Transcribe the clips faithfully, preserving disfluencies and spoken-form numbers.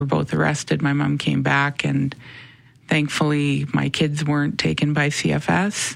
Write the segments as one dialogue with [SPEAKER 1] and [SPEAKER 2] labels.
[SPEAKER 1] were both arrested. My mom came back, and thankfully my kids weren't taken by C F S.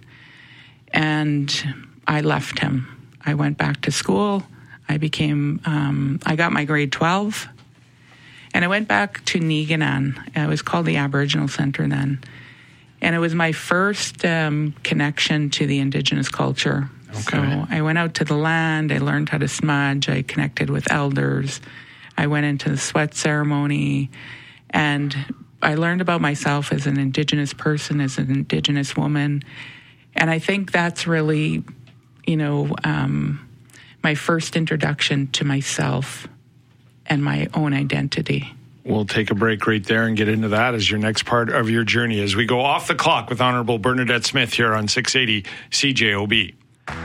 [SPEAKER 1] And I left him. I went back to school. I became, um, I got my grade twelve. And I went back to Niiganan. It was called the Aboriginal Centre then. And it was my first um, connection to the Indigenous culture. Okay. So I went out to the land. I learned how to smudge. I connected with elders. I went into the sweat ceremony. And I learned about myself as an Indigenous person, as an Indigenous woman. And I think that's really, you know, um, my first introduction to myself and my own identity.
[SPEAKER 2] We'll take a break right there and get into that as your next part of your journey as we go off the clock with Honorable Bernadette Smith here on six eighty C J O B.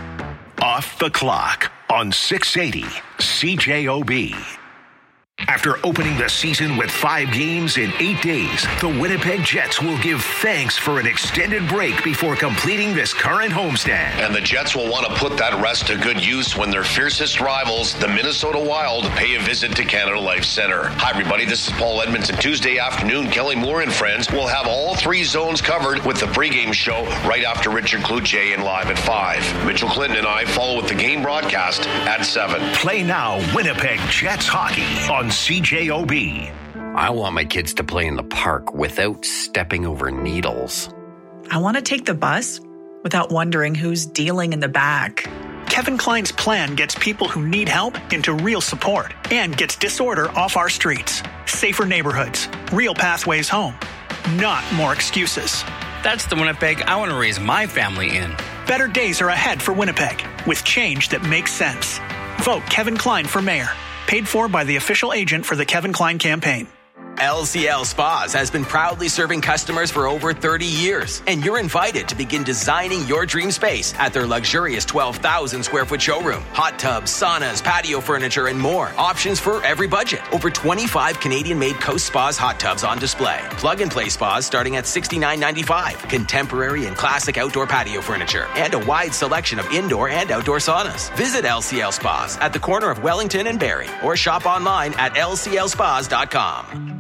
[SPEAKER 3] Off the clock on six eighty C J O B. After opening the season with five games in eight days, the Winnipeg Jets will give thanks for an extended break before completing this current homestand.
[SPEAKER 4] And the Jets will want to put that rest to good use when their fiercest rivals, the Minnesota Wild, pay a visit to Canada Life Centre. Hi, everybody. This is Paul Edmondson. Tuesday afternoon, Kelly Moore and friends will have all three zones covered with the pregame show right after Richard Cloutier and live at five. Mitchell Clinton and I follow with the game broadcast at seven.
[SPEAKER 3] Play now Winnipeg Jets hockey on C J O B.
[SPEAKER 5] I want my kids to play in the park without stepping over needles.
[SPEAKER 6] I want to take the bus without wondering who's dealing in the back.
[SPEAKER 7] Kevin Klein's plan gets people who need help into real support and gets disorder off our streets. Safer neighborhoods, real pathways home, not more excuses.
[SPEAKER 8] That's the Winnipeg I want to raise my family in.
[SPEAKER 7] Better days are ahead for Winnipeg with change that makes sense. Vote Kevin Klein for mayor. Paid for by the official agent for the Kevin Klein campaign.
[SPEAKER 9] L C L Spas has been proudly serving customers for over thirty years, and you're invited to begin designing your dream space at their luxurious twelve thousand square foot showroom. Hot tubs, saunas, patio furniture, and more. Options for every budget. Over twenty-five Canadian-made Coast Spas hot tubs on display. Plug-and-play spas starting at sixty-nine ninety-five. Contemporary and classic outdoor patio furniture, and a wide selection of indoor and outdoor saunas. Visit L C L Spas at the corner of Wellington and Barrie, or shop online at L C L spas dot com.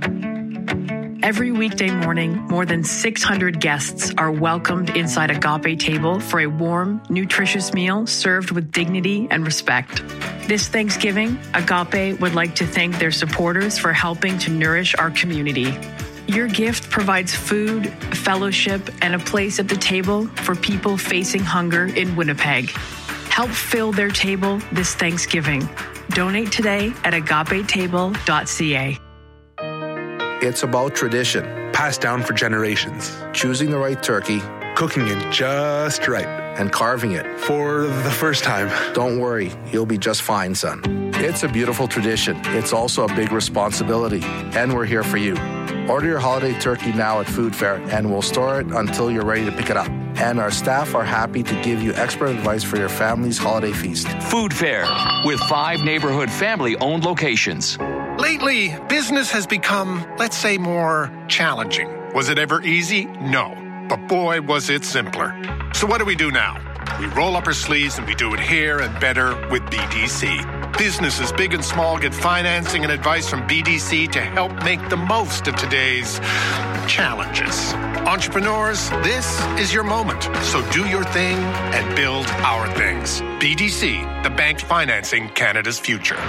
[SPEAKER 10] Every weekday morning, more than six hundred guests are welcomed inside Agape Table for a warm, nutritious meal served with dignity and respect. This Thanksgiving, Agape would like to thank their supporters for helping to nourish our community. Your gift provides food, fellowship, and a place at the table for people facing hunger in Winnipeg. Help fill their table this Thanksgiving. Donate today at agape table dot c a.
[SPEAKER 11] It's about tradition,
[SPEAKER 12] passed down for generations.
[SPEAKER 11] Choosing the right turkey,
[SPEAKER 12] cooking it just right,
[SPEAKER 11] and carving it
[SPEAKER 12] for the first time.
[SPEAKER 11] Don't worry, you'll be just fine, son. It's a beautiful tradition. It's also a big responsibility, and we're here for you. Order your holiday turkey now at Food Fair, and we'll store it until you're ready to pick it up. And our staff are happy to give you expert advice for your family's holiday feast.
[SPEAKER 13] Food Fair, with five neighborhood family-owned locations.
[SPEAKER 14] Lately, business has become, let's say, more challenging. Was it ever easy? No. But boy, was it simpler. So what do we do now? We roll up our sleeves and we do it here and better with B D C. Businesses big and small get financing and advice from B D C to help make the most of today's challenges. Entrepreneurs, this is your moment. So do your thing and build our things. B D C, the bank financing Canada's future.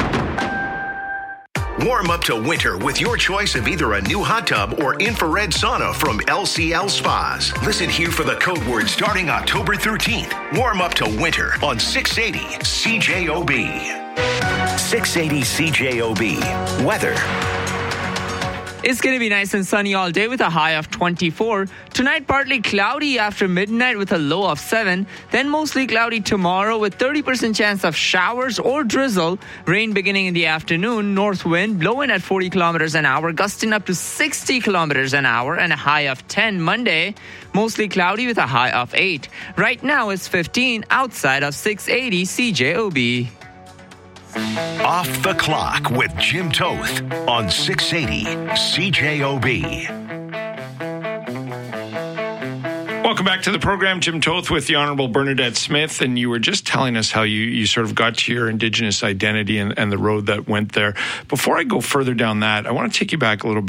[SPEAKER 3] Warm up to winter with your choice of either a new hot tub or infrared sauna from L C L Spas. Listen here for the code word starting October thirteenth. Warm up to winter on six eighty C J O B. six eighty C J O B. Weather.
[SPEAKER 15] It's going to be nice and sunny all day with a high of twenty-four. Tonight, partly cloudy after midnight with a low of seven. Then mostly cloudy tomorrow with thirty percent chance of showers or drizzle. Rain beginning in the afternoon. North wind blowing at forty kilometers an hour, gusting up to sixty kilometers an hour, and a high of ten Monday. Mostly cloudy with a high of eight. Right now it's fifteen outside of six eighty C J O B.
[SPEAKER 3] Off the Clock with Jim Toth on six eighty C J O B.
[SPEAKER 2] Welcome back to the program. Jim Toth with the Honourable Bernadette Smith, and you were just telling us how you, you sort of got to your Indigenous identity and, and the road that went there. Before I go further down that, I want to take you back a little bit.